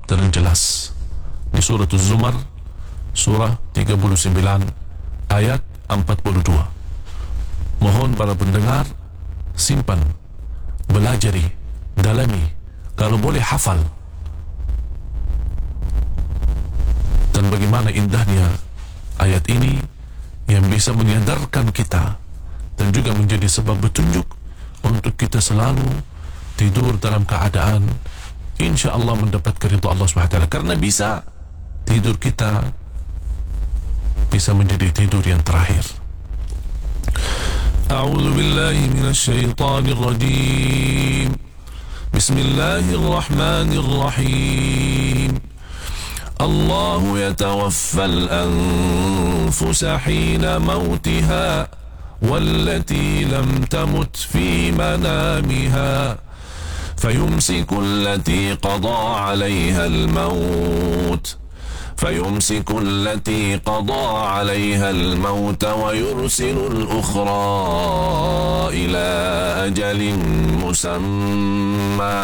dengan jelas di surah Az-Zumar surah 39 ayat 42. Mohon para pendengar simpan, belajari, dalami, kalau boleh hafal. Dan bagaimana indahnya ayat ini yang bisa menyadarkan kita dan juga menjadi sebab petunjuk untuk kita selalu tidur dalam keadaan insya-Allah mendapatkan ridha Allah SWT, karena bisa tidur kita bisa menjadi tidur yang terakhir. A'udzu billahi minasy syaithanir rajim. Bismillahirrahmanirrahim. Allah yatawaffa al-anfus hina mautiha wallati lam tamut fi manamiha فيمسك التي قضى عليها الموت ويرسل الأخرى إلى أجل مسمى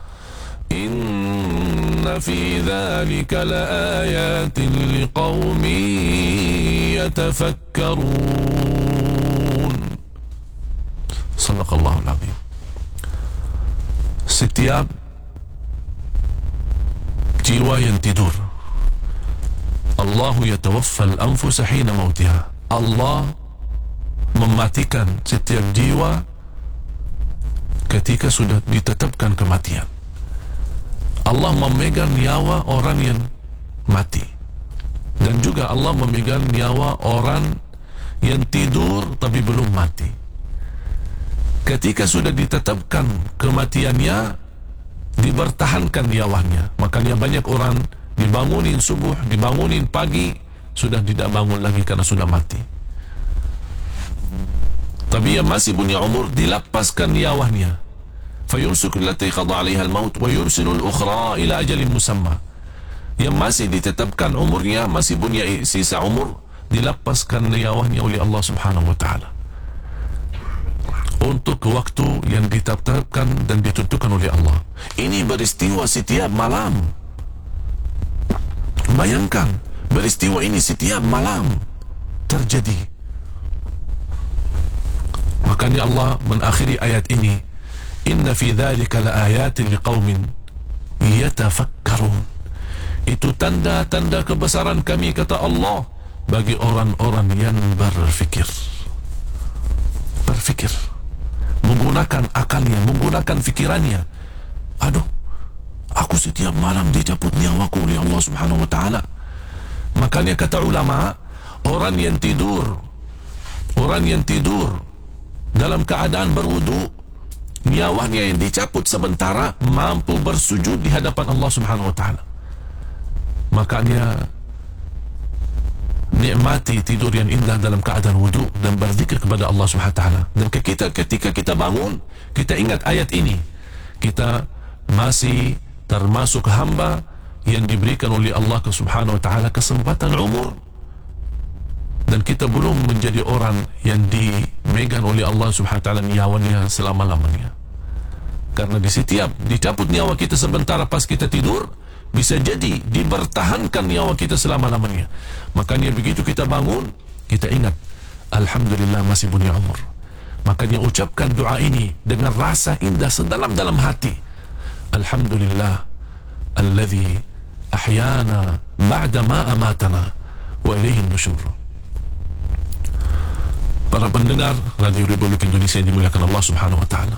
إن في ذلك لآيات لقوم يتفكرون. صدق الله العظيم. Setiap jiwa yang tidur, Allahu yatawaffal anfusa hina mautiha, Allah mematikan setiap jiwa ketika sudah ditetapkan kematian. Allah memegang nyawa orang yang mati, dan juga Allah memegang nyawa orang yang tidur tapi belum mati. Ketika sudah ditetapkan kematiannya, dipertahankan nyawanya. Makanya banyak orang dibangunin subuh, dibangunin pagi, sudah tidak bangun lagi karena sudah mati. Tapi yang masih punya umur, dilepaskan nyawanya. Fayumsiku allati qada 'alaiha al-maut wa yursilu al-ukhra ila ajalin musamma. Yang masih ditetapkan umurnya, masih punya sisa umur, dilepaskan nyawanya oleh Allah Subhanahu wa taala untuk waktu yang ditetapkan dan ditentukan oleh Allah. Ini beristiwa setiap malam. Bayangkan, beristiwa ini setiap malam terjadi. Makanya Allah mengakhiri ayat ini, inna fi dzalika laayatin liqaumin yatafakkarun. Itu tanda-tanda kebesaran kami, kata Allah, bagi orang-orang yang berfikir. Berfikir, menggunakan akalnya, menggunakan fikirannya. Aduh, aku setiap malam dicabut nyawaku oleh Allah Subhanahu wa taala. Makanya kata ulama, orang yang tidur dalam keadaan berwudu, nyawanya yang dicabut sementara mampu bersujud di hadapan Allah Subhanahu wa taala. Makanya nikmati tidur yang indah dalam keadaan wudu dan berzikir kepada Allah Subhanahu wa taala. Dan ketika kita bangun, kita ingat ayat ini, kita masih termasuk hamba yang diberikan oleh Allah Subhanahu wa taala kesempatan umur, dan kita belum menjadi orang yang dimegang oleh Allah Subhanahu wa taala nyawanya selama-lamanya. Karena di setiap dicabut nyawa kita sementara pas kita tidur, bisa jadi dipertahankan nyawa kita selama-lamanya. Makanya begitu kita bangun, kita ingat, alhamdulillah masih punya umur. Makanya ucapkan doa ini dengan rasa indah sedalam-dalam hati. Alhamdulillah alladzi ahyana ba'da ma amatana wa ilaihi nusyur. Para pendengar Radio Republik Indonesia yang dimuliakan Allah Subhanahu wa taala,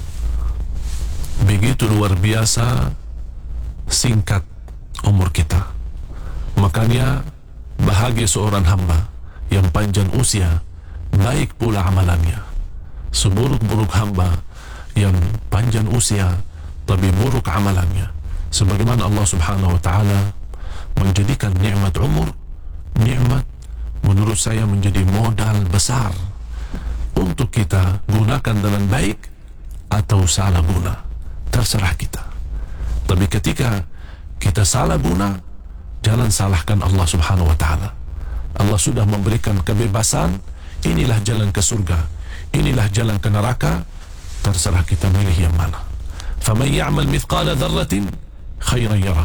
begitu luar biasa singkat umur kita. Makanya bahagia seorang hamba yang panjang usia, baik pula amalannya. Seburuk-buruk hamba yang panjang usia tapi buruk amalannya. Sebagaimana Allah Subhanahu wa taala menjadikan nikmat umur, nikmat menurut saya menjadi modal besar untuk kita gunakan dengan baik atau salah guna, terserah kita. Tapi ketika kita salah guna, jangan salahkan Allah Subhanahu wa taala. Allah sudah memberikan kebebasan, inilah jalan ke surga, inilah jalan ke neraka, terserah kita milih yang mana. Faman ya'mal mithqala dzarratin khairan yarah